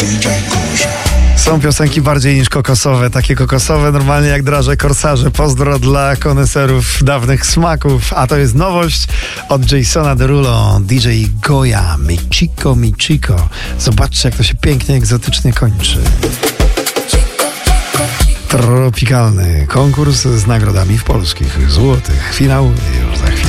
Są piosenki bardziej niż kokosowe, takie kokosowe normalnie jak draże korsarze. Pozdro dla koneserów dawnych smaków, a to jest nowość od Jasona Derulo, DJ Goya, Mi Chico. Zobaczcie, jak to się pięknie, egzotycznie kończy. Tropikalny konkurs z nagrodami w polskich złotych. Finał już za chwilę.